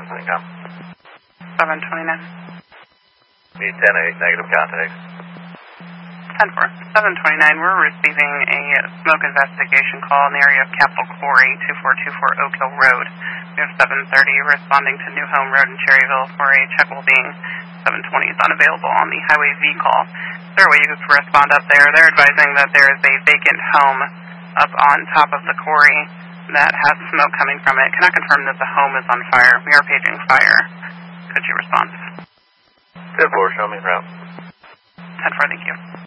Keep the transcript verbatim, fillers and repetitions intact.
nine, Syncom. seven twenty-nine. Need ten eight, negative contact. ten four. seven twenty-nine, we're receiving a smoke investigation call in the area of Capitol Quarry, two four two four Oak Hill Road. We have seven thirty responding to New Home Road in Cherryville for a check well being. seven twenty is unavailable on the Highway V call. Is there a way you could respond up there? They're advising that there is a vacant home up on top of the quarry that has smoke coming from it. Cannot confirm that the home is on fire. We are paging fire. Could you respond? ten four, show me route. ten four, thank you.